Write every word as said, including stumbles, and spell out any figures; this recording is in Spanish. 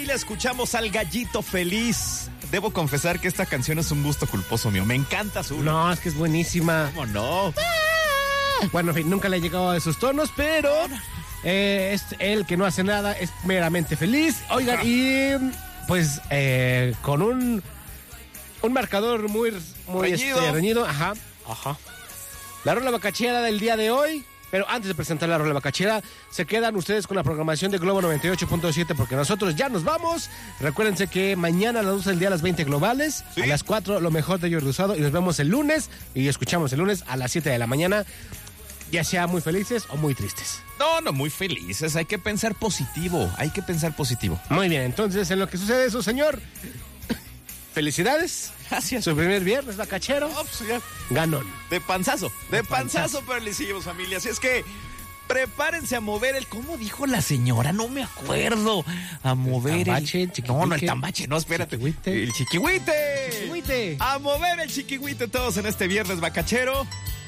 familia, escuchamos al Gallito Feliz. Debo confesar que esta canción es un gusto culposo mío. Me encanta su... No, es que es buenísima. ¿Cómo no? Bueno, en fin, nunca le he llegado a esos tonos, pero eh, es el que no hace nada, es meramente feliz. Oigan, y pues eh, con un un marcador muy, muy reñido. Este, reñido. Ajá, ajá. La rola bacachera del día de hoy. Pero antes de presentar la rola bacachera, se quedan ustedes con la programación de Globo noventa y ocho punto siete porque nosotros ya nos vamos. Recuérdense que mañana a las doce del día a las veinte globales, ¿sí? A las cuatro lo mejor de Jordi Rosado y nos vemos el lunes y escuchamos el lunes a las siete de la mañana, ya sea muy felices o muy tristes. No, no, muy felices. Hay que pensar positivo, hay que pensar positivo. Muy bien, entonces en lo que sucede eso, señor, felicidades. Gracias. Su primer viernes bacachero. Oh, pues ya. Ganón. De panzazo, de, de panzazo, panzazo. para el Licillos, familia. Así es que prepárense a mover el... ¿Cómo dijo la señora? No me acuerdo. A mover el... Tambache, el... chiquihuite. No, no, el tambache, no, espérate. Chiquihuite. El chiquihuite. Chiquihuite. A mover el chiquihuite todos en este viernes bacachero.